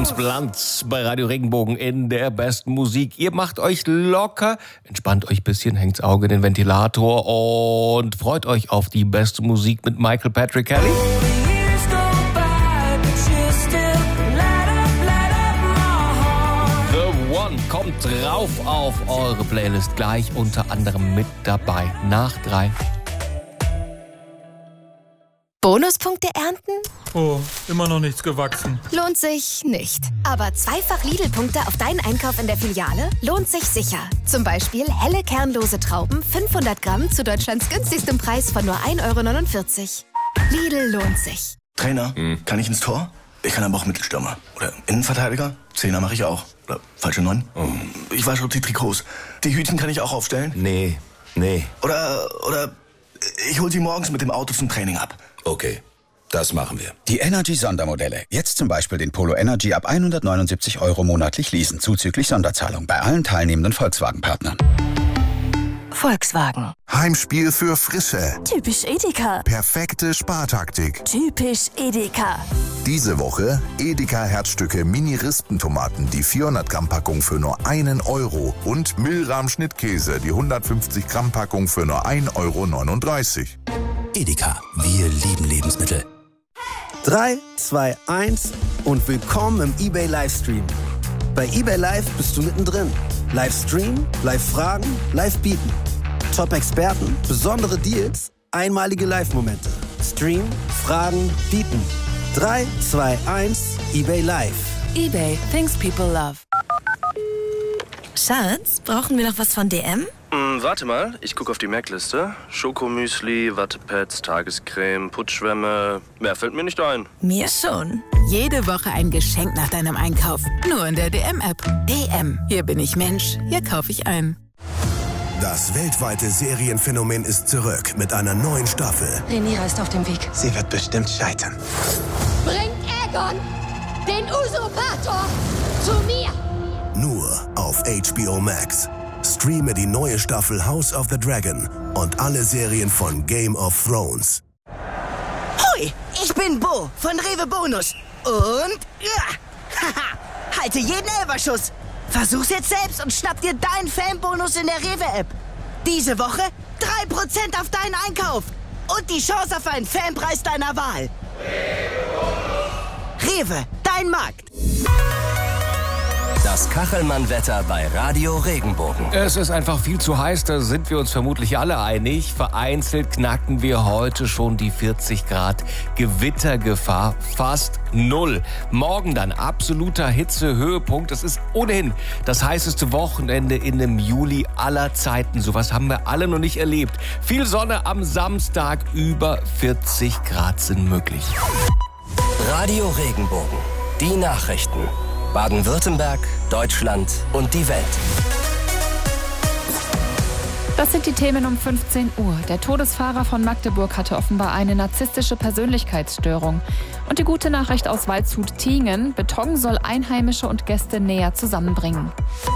James Blunt bei Radio Regenbogen in der besten Musik. Ihr macht euch locker, entspannt euch ein bisschen, hängt's Auge in den Ventilator und freut euch auf die beste Musik mit Michael Patrick Kelly. The One kommt drauf auf eure Playlist, gleich unter anderem mit dabei. Nach 3. Bonuspunkte ernten? Oh, immer noch nichts gewachsen. Lohnt sich nicht. Aber zweifach Lidl-Punkte auf deinen Einkauf in der Filiale lohnt sich sicher. Zum Beispiel helle kernlose Trauben, 500 Gramm zu Deutschlands günstigstem Preis von nur 1,49 €. Lidl lohnt sich. Trainer, kann ich ins Tor? Ich kann aber auch Mittelstürmer. Oder Innenverteidiger? Zehner mache ich auch. Oder falsche 9? Ich wasche die Trikots. Die Hütchen kann ich auch aufstellen? Nee. Oder ich hol sie morgens mit dem Auto zum Training ab. Okay, das machen wir. Die Energy-Sondermodelle. Jetzt zum Beispiel den Polo Energy ab 179 € monatlich leasen, zuzüglich Sonderzahlung bei allen teilnehmenden Volkswagen-Partnern. Volkswagen. Heimspiel für Frische. Typisch Edeka. Perfekte Spartaktik. Typisch Edeka. Diese Woche Edeka Herzstücke Mini-Rispentomaten, die 400 Gramm Packung für nur 1 € und Milram Schnittkäse, die 150 Gramm Packung für nur 1,39 € Edeka, wir lieben Lebensmittel. 3, 2, 1 und willkommen im eBay Livestream. Bei eBay Live bist du mittendrin. Livestream, Live-Fragen, Live-Bieten. Top-Experten, besondere Deals, einmalige Live-Momente. Stream, Fragen, Bieten. 3, 2, 1, eBay Live. eBay, things people love. Schatz, brauchen wir noch was von DM? Warte mal, ich gucke auf die Merkliste. Schokomüsli, Wattepads, Tagescreme, Putzschwämme. Mehr fällt mir nicht ein. Mir schon. Jede Woche ein Geschenk nach deinem Einkauf. Nur in der DM-App. DM. Hier bin ich Mensch, hier kaufe ich ein. Das weltweite Serienphänomen ist zurück mit einer neuen Staffel. Rhaenyra ist auf dem Weg. Sie wird bestimmt scheitern. Bringt Aegon, den Usurpator, zu mir! Nur auf HBO Max. Streame die neue Staffel House of the Dragon und alle Serien von Game of Thrones. Hoi, ich bin Bo von Rewe Bonus. Und halte jeden Elferschuss. Versuch's jetzt selbst und schnapp dir deinen Fanbonus in der Rewe-App. Diese Woche 3% auf deinen Einkauf und die Chance auf einen Fanpreis deiner Wahl. Rewe, dein Markt. Das Kachelmann-Wetter bei Radio Regenbogen. Es ist einfach viel zu heiß, da sind wir uns vermutlich alle einig. Vereinzelt knacken wir heute schon die 40 Grad. Gewittergefahr fast 0. Morgen dann absoluter Hitzehöhepunkt. Es ist ohnehin das heißeste Wochenende in dem Juli aller Zeiten. Sowas haben wir alle noch nicht erlebt. Viel Sonne am Samstag, über 40 Grad sind möglich. Radio Regenbogen, die Nachrichten. Baden-Württemberg, Deutschland und die Welt. Das sind die Themen um 15 Uhr. Der Todesfahrer von Magdeburg hatte offenbar eine narzisstische Persönlichkeitsstörung. Und die gute Nachricht aus Waldshut-Tiengen: Beton soll Einheimische und Gäste näher zusammenbringen.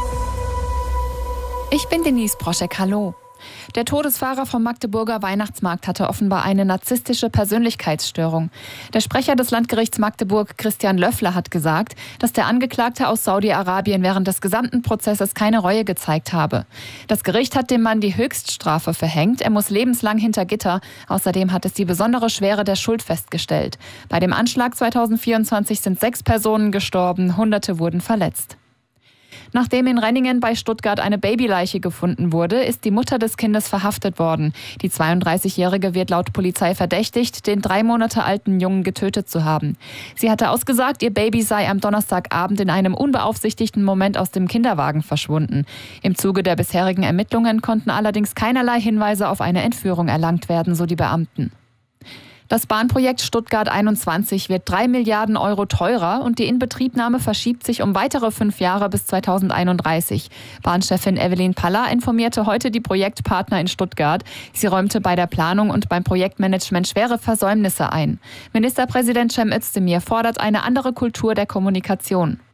Ich bin Denise Broschek, hallo. Der Todesfahrer vom Magdeburger Weihnachtsmarkt hatte offenbar eine narzisstische Persönlichkeitsstörung. Der Sprecher des Landgerichts Magdeburg, Christian Löffler, hat gesagt, dass der Angeklagte aus Saudi-Arabien während des gesamten Prozesses keine Reue gezeigt habe. Das Gericht hat dem Mann die Höchststrafe verhängt. Er muss lebenslang hinter Gitter. Außerdem hat es die besondere Schwere der Schuld festgestellt. Bei dem Anschlag 2024 sind 6 Personen gestorben, Hunderte wurden verletzt. Nachdem in Renningen bei Stuttgart eine Babyleiche gefunden wurde, ist die Mutter des Kindes verhaftet worden. Die 32-Jährige wird laut Polizei verdächtigt, den 3 Monate alten Jungen getötet zu haben. Sie hatte ausgesagt, ihr Baby sei am Donnerstagabend in einem unbeaufsichtigten Moment aus dem Kinderwagen verschwunden. Im Zuge der bisherigen Ermittlungen konnten allerdings keinerlei Hinweise auf eine Entführung erlangt werden, so die Beamten. Das Bahnprojekt Stuttgart 21 wird 3 Milliarden Euro teurer und die Inbetriebnahme verschiebt sich um weitere 5 Jahre bis 2031. Bahnchefin Evelyn Paller informierte heute die Projektpartner in Stuttgart. Sie räumte bei der Planung und beim Projektmanagement schwere Versäumnisse ein. Ministerpräsident Cem Özdemir fordert eine andere Kultur der Kommunikation.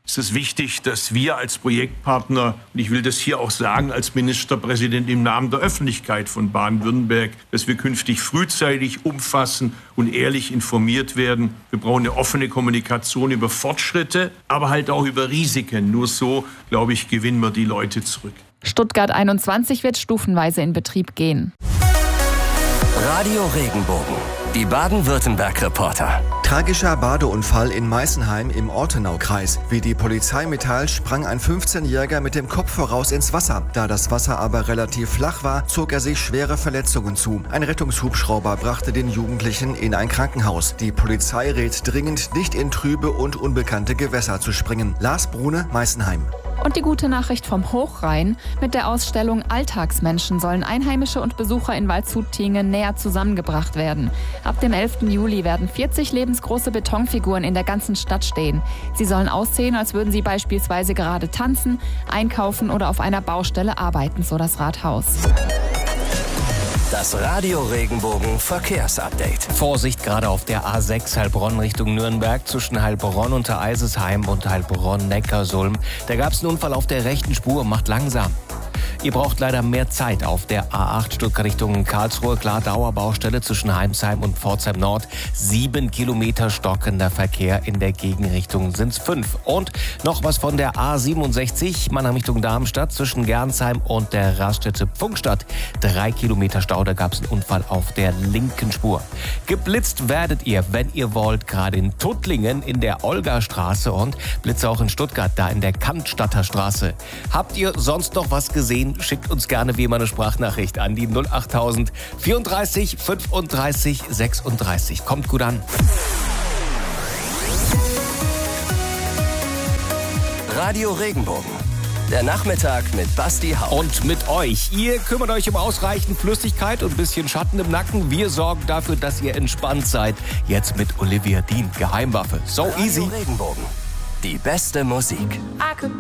ist es wichtig, dass wir als Projektpartner, und ich will das hier auch sagen als Ministerpräsident im Namen der Öffentlichkeit von Baden-Württemberg, dass wir künftig frühzeitig, umfassend und ehrlich informiert werden. Wir brauchen eine offene Kommunikation über Fortschritte, aber halt auch über Risiken. Nur so, glaube ich, gewinnen wir die Leute zurück. Stuttgart 21 wird stufenweise in Betrieb gehen. Radio Regenbogen, die Baden-Württemberg-Reporter. Tragischer Badeunfall in Meißenheim im Ortenaukreis. Wie die Polizei mitteilt, sprang ein 15-Jähriger mit dem Kopf voraus ins Wasser. Da das Wasser aber relativ flach war, zog er sich schwere Verletzungen zu. Ein Rettungshubschrauber brachte den Jugendlichen in ein Krankenhaus. Die Polizei rät dringend, nicht in trübe und unbekannte Gewässer zu springen. Lars Brune, Meißenheim. Und die gute Nachricht vom Hochrhein. Mit der Ausstellung Alltagsmenschen sollen Einheimische und Besucher in Waldshut-Tiengen näher zusammengebracht werden. Ab dem 11. Juli werden 40 lebensgroße Betonfiguren in der ganzen Stadt stehen. Sie sollen aussehen, als würden sie beispielsweise gerade tanzen, einkaufen oder auf einer Baustelle arbeiten, so das Rathaus. Das Radio Regenbogen Verkehrsupdate. Vorsicht gerade auf der A6 Heilbronn Richtung Nürnberg zwischen Heilbronn und Eisesheim und Heilbronn-Neckarsulm. Da gab es einen Unfall auf der rechten Spur, macht langsam. Ihr braucht leider mehr Zeit auf der A8 Stuttgart Richtung Karlsruhe. Klar, Dauerbaustelle zwischen Heimsheim und Pforzheim Nord. 7 Kilometer stockender Verkehr, in der Gegenrichtung sind's 5. Und noch was von der A67 Mannheim Richtung Darmstadt zwischen Gernsheim und der Raststätte Pfungstadt. 3 Kilometer Stau, da gab's einen Unfall auf der linken Spur. Geblitzt werdet ihr, wenn ihr wollt, gerade in Tuttlingen in der Olgastraße und Blitze auch in Stuttgart, da in der Cannstatter Straße. Habt ihr sonst noch was gesehen? Schickt uns gerne wie immer eine Sprachnachricht an die 08000 34 35 36. Kommt gut an. Radio Regenbogen. Der Nachmittag mit Basti Haupt. Und mit euch. Ihr kümmert euch um ausreichend Flüssigkeit und ein bisschen Schatten im Nacken. Wir sorgen dafür, dass ihr entspannt seid. Jetzt mit Olivia Dean, Geheimwaffe. So Radio easy. Regenbogen. Die beste Musik. I could